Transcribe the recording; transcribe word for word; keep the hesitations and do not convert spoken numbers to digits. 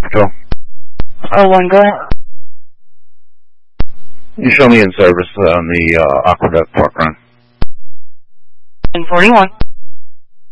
Go. Oh, one, go ahead. You show me in service on the uh, Aqueduct Park Run. ten forty-one.